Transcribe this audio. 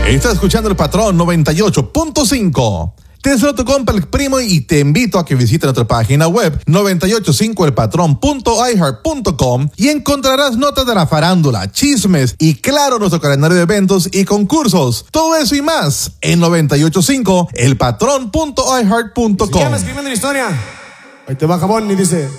Estás escuchando El Patrón 98.5. Te saludo tu compa El Primo y te invito a que visites nuestra página web 985elpatrón.iheart.com y encontrarás notas de la farándula, chismes y claro nuestro calendario de eventos y concursos. Todo eso y más en 985elpatrón.iheart.com. Si ya me escribiendo la historia, ahí te va Jabón y dice...